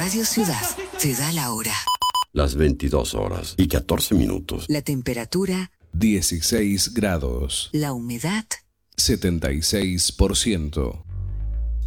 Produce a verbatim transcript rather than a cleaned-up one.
Radio Ciudad te da la hora. Las veintidós horas y catorce minutos. La temperatura dieciséis grados. La humedad setenta y seis por ciento.